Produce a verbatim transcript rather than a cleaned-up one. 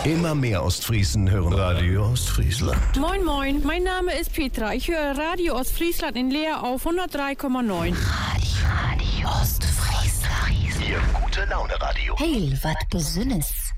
Immer mehr Ostfriesen hören Radio Ostfriesland. Moin moin, mein Name ist Petra. Ich höre Radio Ostfriesland in Leer auf hundertdrei Komma neun. Radio, Radio Ostfriesland. Ihr gute Laune Radio. Hey, wat Besonnes.